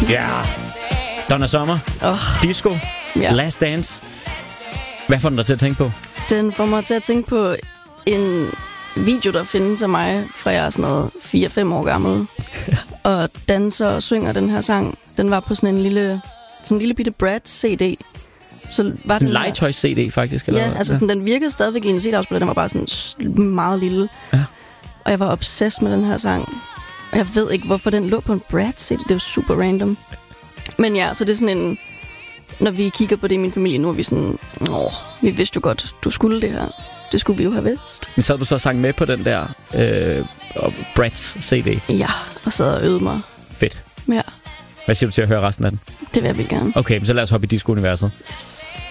Ja. Donna Summer. Disco. Ja. Last Dance. Hvad får den dig til at tænke på? Den får mig til at tænke på en video, der findes af mig, fra jeg er sådan noget 4-5 år gammel. Og danser og synger den her sang. Den var på sådan en lille bitte Brad-CD. Så var sådan en legetøjs-CD, faktisk? Eller ja, hvad? altså sådan, den virkede stadigvæk i en CD-afspiller. Den var bare sådan meget lille. Ja. Og jeg var obsessed med den her sang. Og jeg ved ikke, hvorfor den lå på en Brad-CD. Det var super random. Men ja, så det er sådan en... Når vi kigger på det i min familie nu, er vi sådan... vi vidste jo godt, du skulle det her. Det skulle vi jo have vidst. Men så har du så sang med på den der Bratz CD? Ja, og sad og øvede mig. Fedt. Ja. Hvad siger du til at høre resten af den? Det vil jeg virkelig gerne. Okay, men så lad os hoppe i disco-universet. Yes.